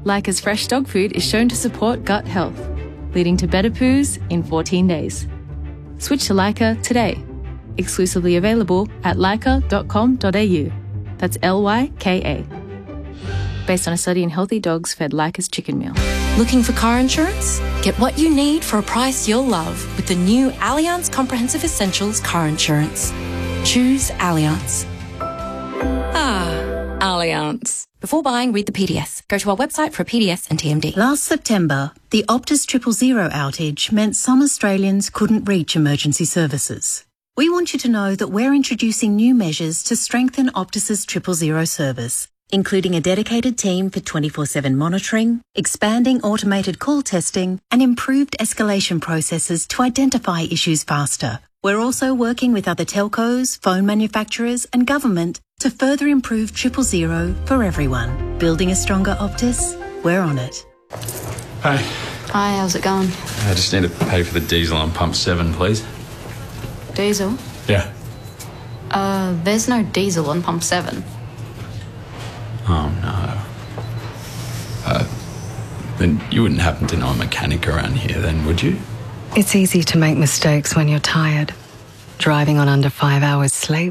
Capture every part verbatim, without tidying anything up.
Leica's fresh dog food is shown to support gut health, leading to better poos in fourteen days. Switch to Leica today. Exclusively available at leica dot com dot a u. That's L Y K A. Based on a study in healthy dogs fed Leica's chicken meal. Looking for car insurance? Get what you need for a price you'll love with the new Allianz Comprehensive Essentials car insurance. Choose Allianz. Ah, Allianz. Before buying, read the P D S. Go to our website for a P D S and T M D. Last September, the Optus Triple Zero outage meant some Australians couldn't reach emergency services. We want you to know that we're introducing new measures to strengthen Optus's Triple Zero service, including a dedicated team for twenty-four seven monitoring, expanding automated call testing, and improved escalation processes to identify issues faster. We're also working with other telcos, phone manufacturers, and government to further improve Triple Zero for everyone. Building a stronger Optus? We're on it. Hey. Hi, how's it going? I just need to pay for the diesel on pump seven, please. Diesel? Yeah. Uh, there's no diesel on pump seven. Oh, no. Uh, then you wouldn't happen to know a mechanic around here then, would you? It's easy to make mistakes when you're tired. Driving on under five hours sleep.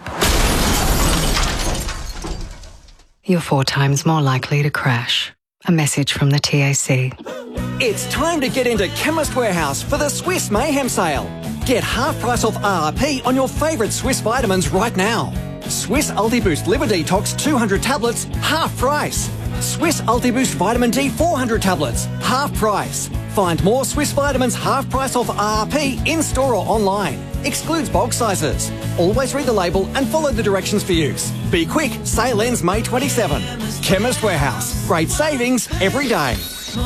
You're four times more likely to crash. A message from the T A C. It's time to get into Chemist Warehouse for the Swiss Mayhem Sale. Get half price off R R P on your favourite Swiss vitamins right now. Swiss Ultiboost Liver Detox two hundred tablets, half price. Swiss Ultiboost Vitamin D four hundred tablets, half price. Find more Swiss vitamins half price off R R P in-store or online. Excludes bulk sizes. Always read the label and follow the directions for use. Be quick, sale ends May twenty-seventh. Chemist Warehouse. Great savings every day.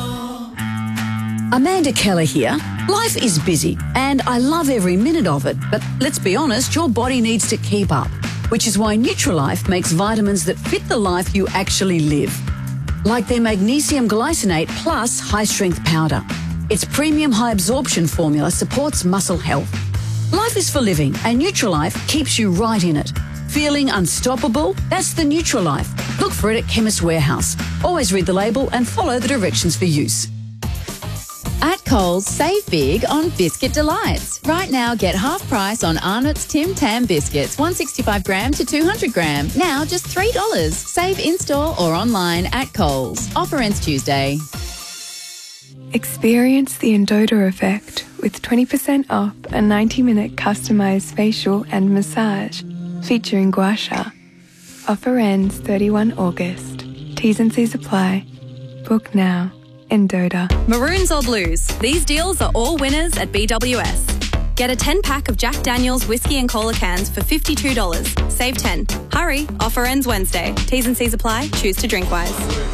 Amanda Keller here. Life is busy and I love every minute of it, but let's be honest, your body needs to keep up, which is why Nutrilife makes vitamins that fit the life you actually live. Like their magnesium glycinate plus high-strength powder. Its premium high-absorption formula supports muscle health. Life is for living and Nutrilife keeps you right in it. Feeling unstoppable? That's the Nutrilife. Look for it at Chemist Warehouse. Always read the label and follow the directions for use. At Coles, save big on Biscuit Delights. Right now, get half price on Arnott's Tim Tam biscuits, one sixty-five gram to two hundred gram. Now just three dollars. Save in-store or online at Coles. Offer ends Tuesday. Experience the Endota effect with twenty percent off a ninety minute customised facial and massage featuring gua sha. Offer ends thirty-first of August. T's and C's apply. Book now. Endota. Maroons or blues, these deals are all winners at B W S. Get a ten pack of Jack Daniel's whiskey and cola cans for fifty-two dollars. Save ten. Hurry, offer ends Wednesday. T's and C's apply. Choose to drink wise.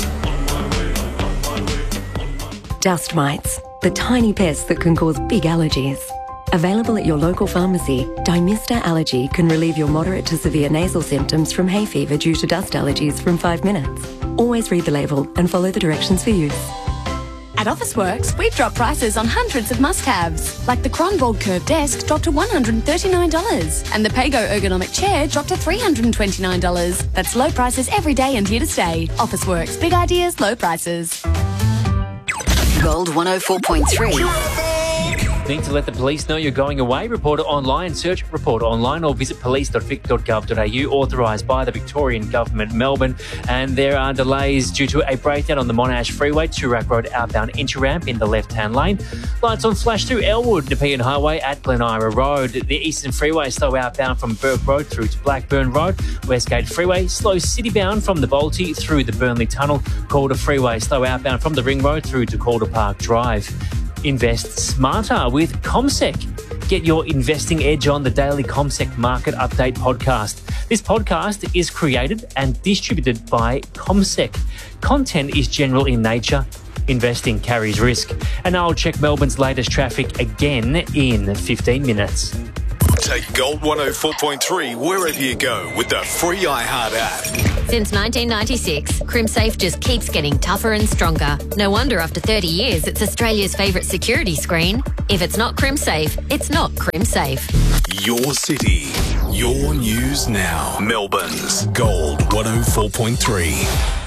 Dust mites, the tiny pests that can cause big allergies. Available at your local pharmacy, Dymista Allergy can relieve your moderate to severe nasal symptoms from hay fever due to dust allergies from five minutes. Always read the label and follow the directions for use. At Officeworks, we've dropped prices on hundreds of must-haves, like the Kronborg Curve Desk dropped to one hundred thirty-nine dollars and the Pago Ergonomic Chair dropped to three hundred twenty-nine dollars. That's low prices every day and here to stay. Officeworks, big ideas, low prices. Gold one oh four point three. Need to let the police know you're going away? Report it online. Search Report Online or visit police dot vic dot gov dot a u, authorised by the Victorian Government, Melbourne. And there are delays due to a breakdown on the Monash Freeway, Toorak Road outbound entry ramp in the left-hand lane. Lights on flash through Elwood, Nepean Highway at Glen Ira Road. The Eastern Freeway slow outbound from Burke Road through to Blackburn Road. Westgate Freeway slow city-bound from the Balti through the Burnley Tunnel. Calder Freeway slow outbound from the Ring Road through to Calder Park Drive. Invest smarter with CommSec. Get your investing edge on the daily CommSec Market Update podcast. This podcast is created and distributed by CommSec. Content is general in nature. Investing carries risk. And I'll check Melbourne's latest traffic again in fifteen minutes. Take Gold one oh four point three wherever you go with the free iHeart app. Since nineteen ninety-six, CrimSafe just keeps getting tougher and stronger. No wonder after thirty years, it's Australia's favourite security screen. If it's not CrimSafe, it's not CrimSafe. Your city, your news now. Melbourne's Gold one oh four point three.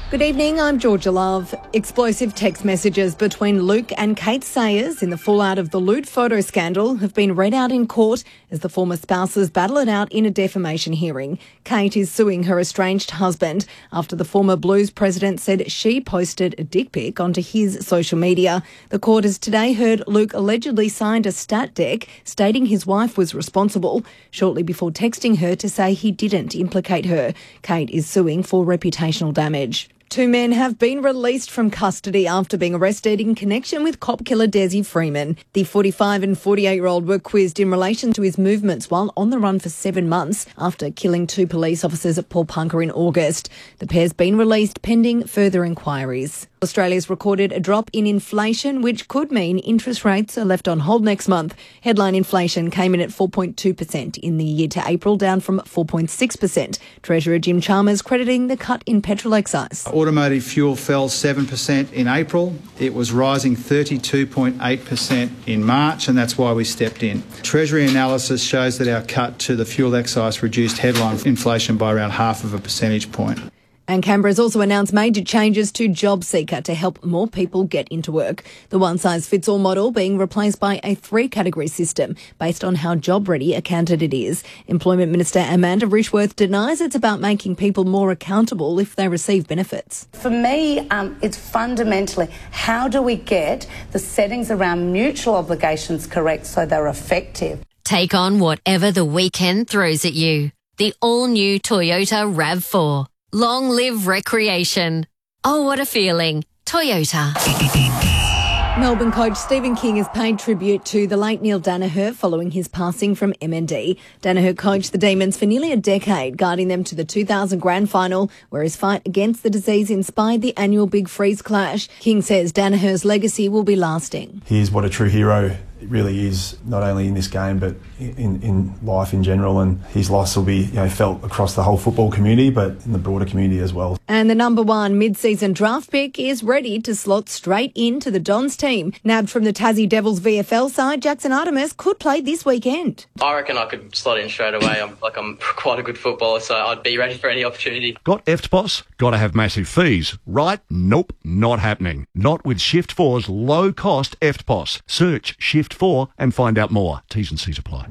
Good evening, I'm Georgia Love. Explosive text messages between Luke and Kate Sayers in the fallout of the lewd photo scandal have been read out in court as the former spouses battle it out in a defamation hearing. Kate is suing her estranged husband after the former Blues president said she posted a dick pic onto his social media. The court has today heard Luke allegedly signed a stat dec stating his wife was responsible shortly before texting her to say he didn't implicate her. Kate is suing for reputational damage. Two men have been released from custody after being arrested in connection with cop killer Desi Freeman. The forty-five and forty-eight-year-old were quizzed in relation to his movements while on the run for seven months after killing two police officers at Paulpunker in August. The pair's been released pending further inquiries. Australia's recorded a drop in inflation, which could mean interest rates are left on hold next month. Headline inflation came in at four point two percent in the year to April, down from four point six percent. Treasurer Jim Chalmers crediting the cut in petrol excise. Automotive fuel fell seven percent in April. It was rising thirty-two point eight percent in March, and that's why we stepped in. Treasury analysis shows that our cut to the fuel excise reduced headline inflation by around half of a percentage point. And Canberra has also announced major changes to JobSeeker to help more people get into work. The one-size-fits-all model being replaced by a three-category system based on how job-ready a candidate is. Employment Minister Amanda Rishworth denies it's about making people more accountable if they receive benefits. For me, um, it's fundamentally how do we get the settings around mutual obligations correct so they're effective. Take on whatever the weekend throws at you. The all-new Toyota RAV four. Long live recreation. Oh, what a feeling. Toyota. Melbourne coach Stephen King has paid tribute to the late Neil Danaher following his passing from M N D. Danaher coached the Demons for nearly a decade, guiding them to the two thousand grand final, where his fight against the disease inspired the annual Big Freeze clash. King says Danaher's legacy will be lasting. He's what a true hero really is, not only in this game but in, in life in general, and his loss will be, you know, felt across the whole football community but in the broader community as well. And the number one mid-season draft pick is ready to slot straight into the Dons team. Nabbed from the Tassie Devils V F L side, Jackson Artemis could play this weekend. I reckon I could slot in straight away. I'm like I'm quite a good footballer, so I'd be ready for any opportunity. Got E F T P O S? Got to have massive fees, right? Nope, not happening. Not with Shift four's low-cost E F T P O S. Search Shift four and find out more. T's and C's apply.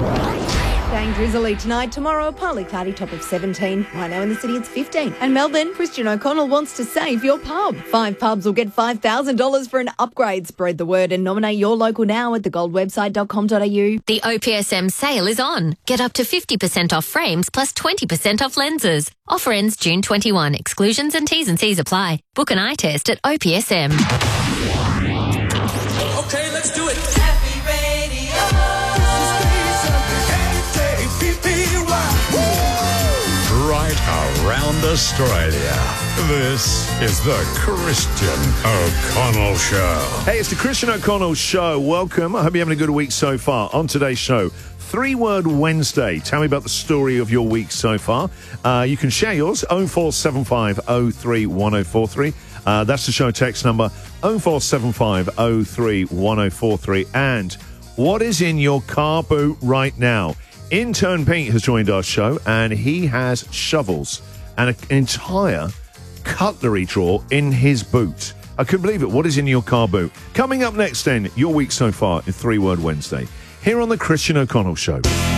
Staying drizzly tonight, tomorrow partly cloudy, top of seventeen. Right now in the city it's fifteen. And Melbourne, Christian O'Connell wants to save your pub. Five pubs will get five thousand dollars for an upgrade. Spread the word and nominate your local now at the gold website dot com dot a u. The O P S M sale is on. Get up to fifty percent off frames plus twenty percent off lenses. Offer ends June twenty-first. Exclusions and T's and C's apply. Book an eye test at O P S M. Okay, let's do it. Right around Australia. This is the Christian O'Connell Show. Hey, it's the Christian O'Connell Show. Welcome. I hope you're having a good week so far. On today's show, Three-Word Wednesday. Tell me about the story of your week so far. Uh, you can share yours, oh four seven five oh three one oh four three. Uh, that's the show text number, oh four seven five oh three one oh four three. And what is in your car boot right now? Intern Pete has joined our show, and he has shovels and an entire cutlery drawer in his boot. I couldn't believe it. What is in your car boot? Coming up next then, your week so far in Three Word Wednesday, here on the Christian O'Connell Show.